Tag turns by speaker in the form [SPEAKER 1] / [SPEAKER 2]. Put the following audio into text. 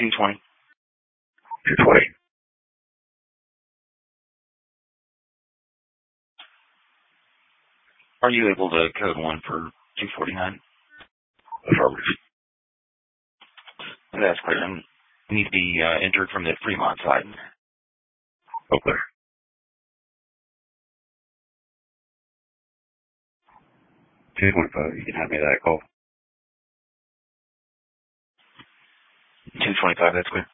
[SPEAKER 1] 220.
[SPEAKER 2] 220.
[SPEAKER 1] Are you able to code one for 249?
[SPEAKER 2] Affirmative.
[SPEAKER 1] That's clear. And need to be entered from the Fremont side.
[SPEAKER 2] Okay. 225. You can have me that call.
[SPEAKER 1] 225, that's clear.